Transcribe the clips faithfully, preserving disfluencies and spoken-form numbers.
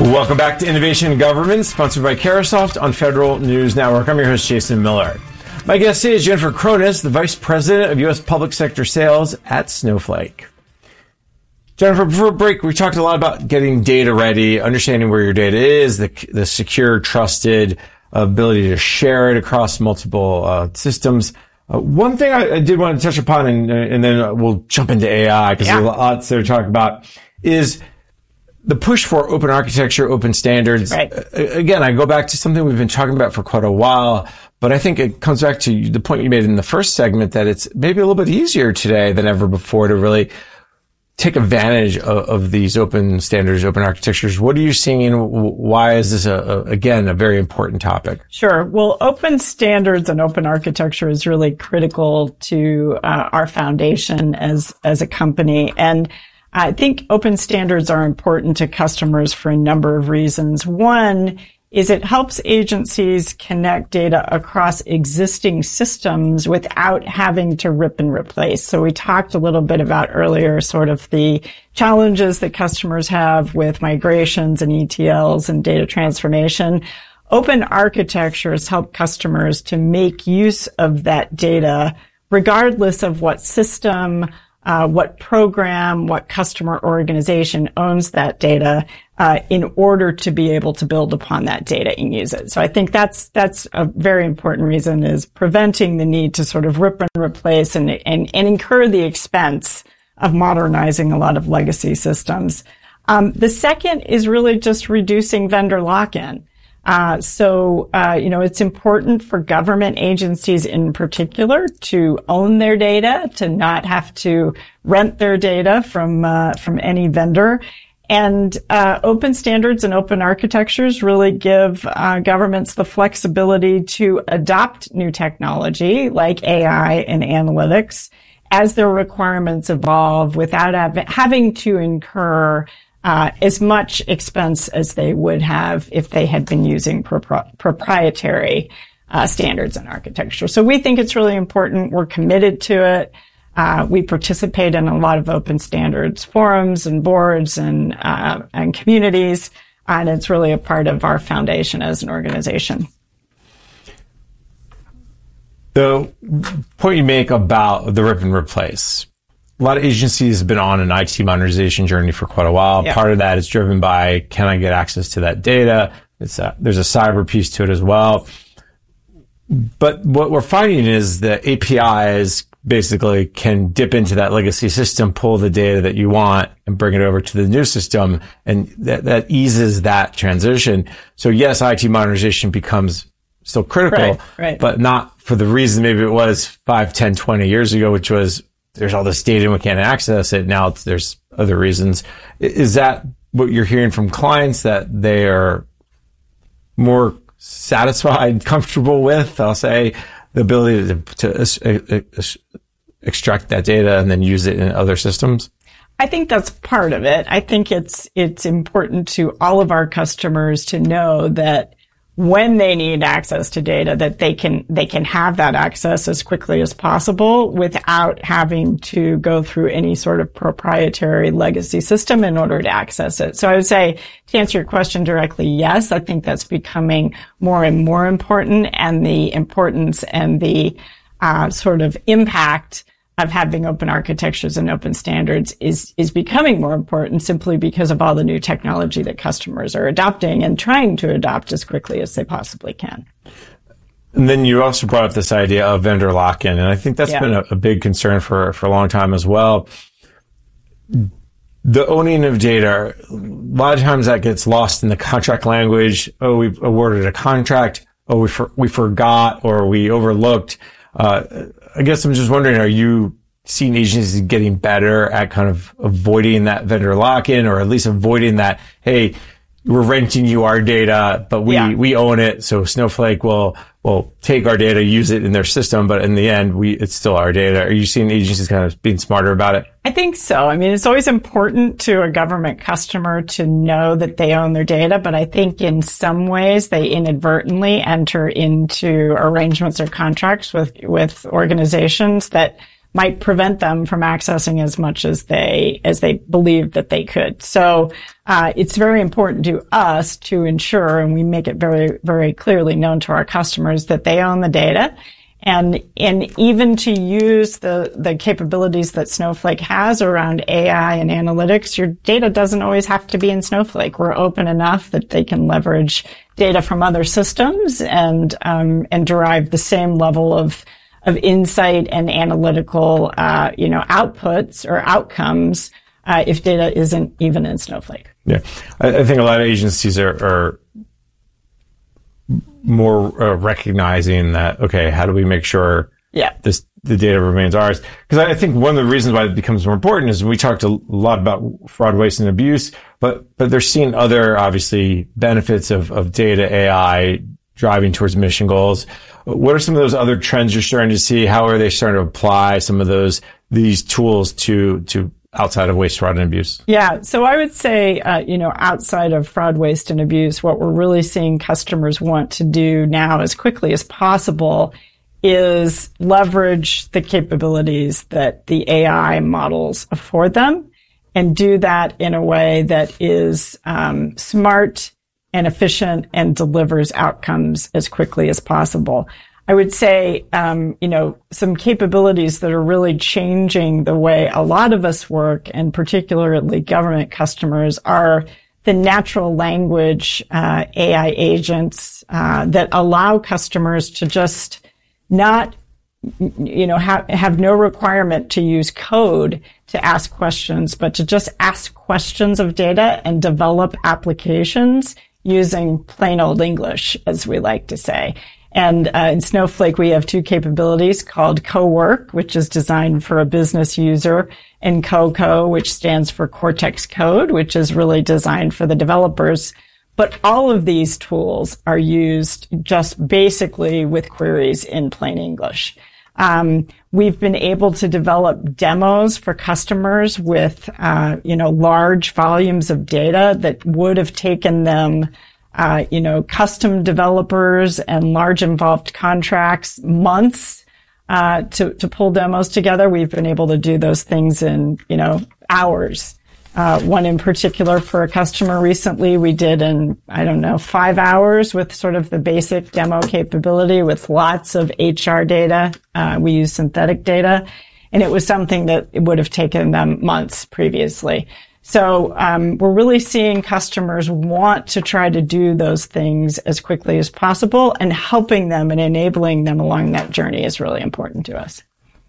Welcome back to Innovation in Government, sponsored by Carahsoft on Federal News Network. I'm your host, Jason Miller. My guest today is Jennifer Cronus, the Vice President of U S Public Sector Sales at Snowflake. Jennifer, before break, we talked a lot about getting data ready, understanding where your data is, the, the secure, trusted ability to share it across multiple uh, systems. Uh, one thing I, I did want to touch upon, and, and then we'll jump into A I, because yeah. there's lots there to talk about, is the push for open architecture, open standards. Right. Again, I go back to something we've been talking about for quite a while, but I think it comes back to the point you made in the first segment that it's maybe a little bit easier today than ever before to really take advantage of, of these open standards, open architectures. What are you seeing? Why is this, a, a, again, a very important topic? Sure. Well, open standards and open architecture is really critical to uh, our foundation as as a company. And I think open standards are important to customers for a number of reasons. One is it helps agencies connect data across existing systems without having to rip and replace. So we talked a little bit about earlier sort of the challenges that customers have with migrations and E T Ls and data transformation. Open architectures help customers to make use of that data regardless of what system, Uh, what program, what customer organization owns that data, uh, in order to be able to build upon that data and use it. So I think that's, that's a very important reason, is preventing the need to sort of rip and replace and, and, and incur the expense of modernizing a lot of legacy systems. Um, the second is really just reducing vendor lock-in. Uh, so, uh, you know, it's important for government agencies in particular to own their data, to not have to rent their data from, uh, from any vendor. And, uh, open standards and open architectures really give, uh, governments the flexibility to adopt new technology like A I and analytics as their requirements evolve without hav- having to incur Uh, as much expense as they would have if they had been using propri- proprietary uh, standards and architecture. So we think it's really important. We're committed to it. Uh, we participate in a lot of open standards forums and boards and uh, and communities, and it's really a part of our foundation as an organization. The point you make about the rip and replace. A lot of agencies have been on an I T modernization journey for quite a while. Yeah. Part of that is driven by, can I get access to that data? It's a, there's a cyber piece to it as well. But what we're finding is that A P Is basically can dip into that legacy system, pull the data that you want, and bring it over to the new system. And that, that eases that transition. So yes, I T modernization becomes still critical, right, right. but not for the reason maybe it was five, ten, twenty years ago, which was, there's all this data and we can't access it. Now it's, there's other reasons. Is that what you're hearing from clients, that they are more satisfied, comfortable with, I'll say, the ability to, to uh, uh, extract that data and then use it in other systems? I think that's part of it. I think it's, it's important to all of our customers to know that when they need access to data, that they can, they can have that access as quickly as possible without having to go through any sort of proprietary legacy system in order to access it. So I would say, to answer your question directly, yes, I think that's becoming more and more important, and the importance and the, uh, sort of impact of having open architectures and open standards is, is becoming more important simply because of all the new technology that customers are adopting and trying to adopt as quickly as they possibly can. And then you also brought up this idea of vendor lock-in, and I think that's yeah. been a, a big concern for, for a long time as well. The owning of data, a lot of times that gets lost in the contract language. Oh, we awarded a contract. Oh, we for, we forgot, or we overlooked. Uh, I guess I'm just wondering, are you seeing agencies getting better at kind of avoiding that vendor lock-in, or at least avoiding that, hey, we're renting you our data, but we, yeah. we own it. So Snowflake will, will take our data, use it in their system, but in the end, we, it's still our data. Are you seeing agencies kind of being smarter about it? I think so. I mean, it's always important to a government customer to know that they own their data, but I think in some ways they inadvertently enter into arrangements or contracts with, with organizations that might prevent them from accessing as much as they as they believed that they could. So uh, it's very important to us to ensure, and we make it very, very clearly known to our customers, that they own the data. And, and even to use the, the capabilities that Snowflake has around A I and analytics, your data doesn't always have to be in Snowflake. We're open enough that they can leverage data from other systems and, um, and derive the same level of, of insight and analytical, uh, you know, outputs or outcomes, uh, if data isn't even in Snowflake. Yeah. I, I think a lot of agencies are, are more uh, recognizing that, okay, how do we make sure yeah. this the data remains ours? Because I think one of the reasons why it becomes more important is we talked a lot about fraud, waste, and abuse, but but they're seeing other, obviously, benefits of, of data, A I, driving towards mission goals. What are some of those other trends you're starting to see? How are they starting to apply some of those these tools to to outside of waste, fraud, and abuse? Yeah. So I would say, uh, you know, outside of fraud, waste, and abuse, what we're really seeing customers want to do now as quickly as possible is leverage the capabilities that the A I models afford them and do that in a way that is um, smart and efficient and delivers outcomes as quickly as possible. I would say, um, you know, some capabilities that are really changing the way a lot of us work, and particularly government customers, are the natural language uh, A I agents uh, that allow customers to just not, you know, have have no requirement to use code to ask questions, but to just ask questions of data and develop applications using plain old English, as we like to say. And uh, in Snowflake, we have two capabilities called CoWork, which is designed for a business user, and CoCo, which stands for Cortex Code, which is really designed for the developers. But all of these tools are used just basically with queries in plain English. Um, we've been able to develop demos for customers with, uh, you know, large volumes of data that would have taken them Uh, you know, custom developers and large involved contracts, months, uh, to, to pull demos together. We've been able to do those things in, you know, hours. Uh, one in particular for a customer recently we did in, I don't know, five hours with sort of the basic demo capability with lots of H R data. Uh, we use synthetic data, and it was something that it would have taken them months previously. So um, we're really seeing customers want to try to do those things as quickly as possible, and helping them and enabling them along that journey is really important to us.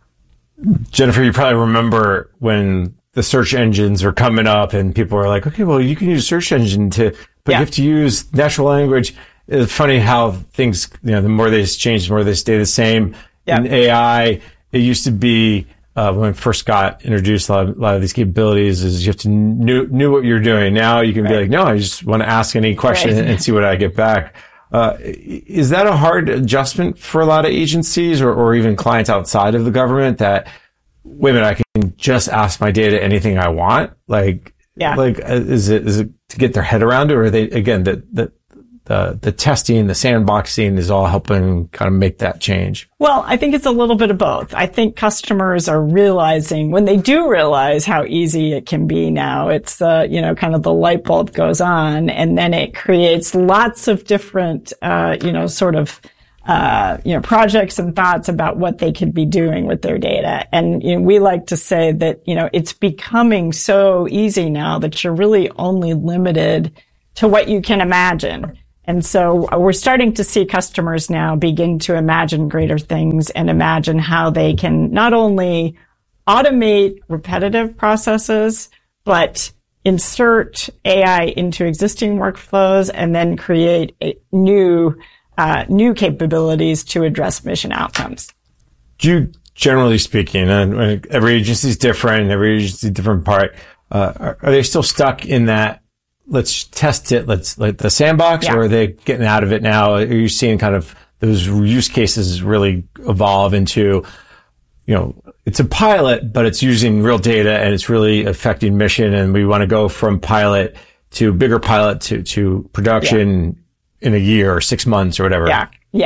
Jennifer, you probably remember when the search engines were coming up and people were like, okay, well, you can use a search engine to, but yeah. you have to use natural language. It's funny how things, you know, the more they change, the more they stay the same. Yeah. In A I, it used to be, Uh, when it first got introduced, a lot, of, a lot of these capabilities is you have to knew, knew what you're doing. Now you can right. be like, no, I just want to ask any question right. and see what I get back. Uh, is that a hard adjustment for a lot of agencies or, or even clients outside of the government that, wait a minute, I can just ask my data anything I want? Like, yeah. like, is it, is it to get their head around it, or are they, again, the, the, The, the testing, the sandboxing is all helping kind of make that change? Well, I think it's a little bit of both. I think customers are realizing, when they do realize how easy it can be now, it's, uh, you know, kind of the light bulb goes on, and then it creates lots of different, uh, you know, sort of, uh, you know, projects and thoughts about what they could be doing with their data. And, you know, we like to say that, you know, it's becoming so easy now that you're really only limited to what you can imagine. And so we're starting to see customers now begin to imagine greater things and imagine how they can not only automate repetitive processes, but insert A I into existing workflows and then create a new, uh, new capabilities to address mission outcomes. Do you, generally speaking, and every agency is different, every agency is a different part, uh, are, are they still stuck in that, let's test it, let's like the sandbox, yeah. or are they getting out of it now? Are you seeing kind of those use cases really evolve into, you know, it's a pilot, but it's using real data and it's really affecting mission, and we want to go from pilot to bigger pilot to, to production yeah. in a year or six months or whatever? Yeah. Yeah.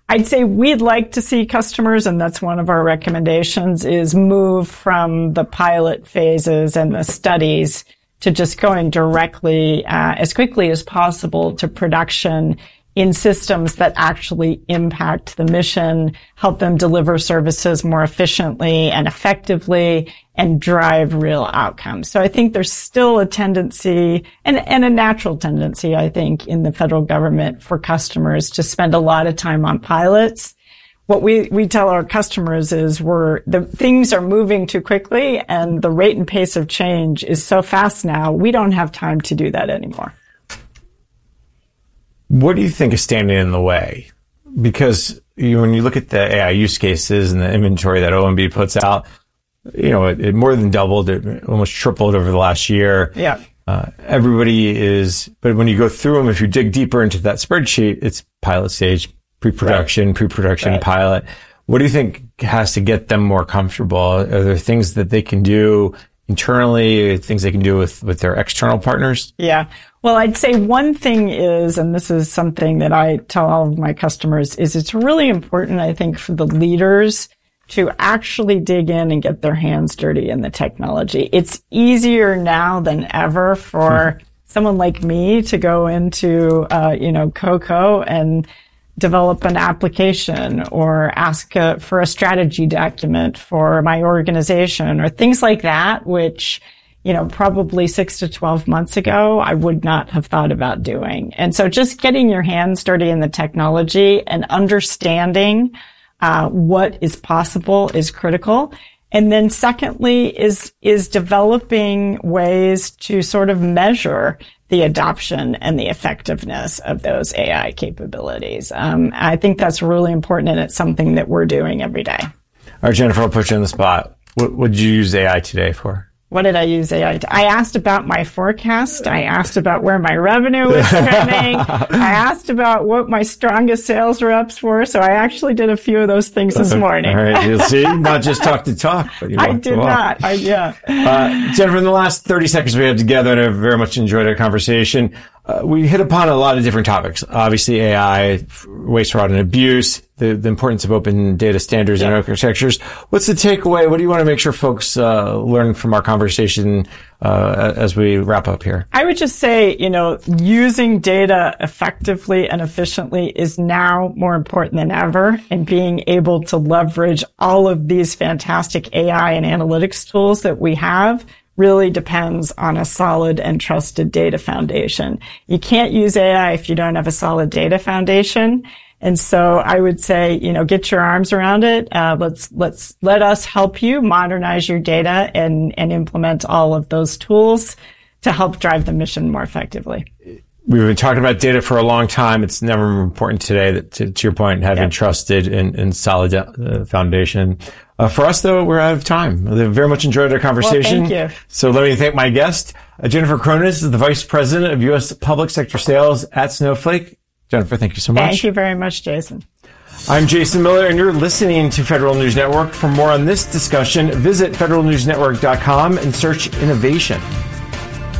I'd say we'd like to see customers, and that's one of our recommendations, is move from the pilot phases and the studies to just going directly, uh, as quickly as possible to production in systems that actually impact the mission, help them deliver services more efficiently and effectively, and drive real outcomes. So I think there's still a tendency, and, and a natural tendency, I think, in the federal government for customers to spend a lot of time on pilots. What we, we tell our customers is we're, the things are moving too quickly and the rate and pace of change is so fast now, we don't have time to do that anymore. What do you think is standing in the way? Because you, when you look at the A I use cases and the inventory that O M B puts out, you know, it, it more than doubled, it almost tripled over the last year. Yeah. Uh, everybody is, but when you go through them, if you dig deeper into that spreadsheet, it's pilot stage, pre-production, right. pre-production, right. pilot. What do you think has to get them more comfortable? Are there things that they can do internally, things they can do with, with their external partners? Yeah. Well, I'd say one thing is, and this is something that I tell all of my customers, is it's really important, I think, for the leaders to actually dig in and get their hands dirty in the technology. It's easier now than ever for someone like me to go into, uh, you know, Coco and develop an application or ask uh, for a strategy document for my organization or things like that, which, you know, probably six to twelve months ago, I would not have thought about doing. And so just getting your hands dirty in the technology and understanding uh, what is possible is critical. And then secondly is, is developing ways to sort of measure the adoption and the effectiveness of those A I capabilities. Um, I think that's really important, and it's something that we're doing every day. All right, Jennifer, I'll put you on the spot. What, what did you use A I today for? What did I use A I to? I asked about my forecast. I asked about where my revenue was trending. I asked about what my strongest sales reps were. So I actually did a few of those things this morning. All right, you'll see. Not just talk to talk, but you I did not. I, yeah. Uh, Jennifer, in the last thirty seconds we have together, and I very much enjoyed our conversation. Uh, we hit upon a lot of different topics. Obviously, A I, waste, fraud, and abuse, the, the importance of open data standards yeah. and architectures. What's the takeaway? What do you want to make sure folks uh, learn from our conversation uh, as we wrap up here? I would just say, you know, using data effectively and efficiently is now more important than ever, and being able to leverage all of these fantastic A I and analytics tools that we have really depends on a solid and trusted data foundation. You can't use A I if you don't have a solid data foundation. And so I would say, you know, get your arms around it. Uh, let's, let's, let us help you modernize your data and, and implement all of those tools to help drive the mission more effectively. We've been talking about data for a long time. It's never more important today that, to, to your point, having yep. trusted and, and solid uh, foundation. Uh, for us, though, we're out of time. I very much enjoyed our conversation. Well, thank you. So let me thank my guest. Uh, Jennifer Cronus is the Vice President of U S Public Sector Sales at Snowflake. Jennifer, thank you so much. Thank you very much, Jason. I'm Jason Miller, and you're listening to Federal News Network. For more on this discussion, visit federal news network dot com and search innovation.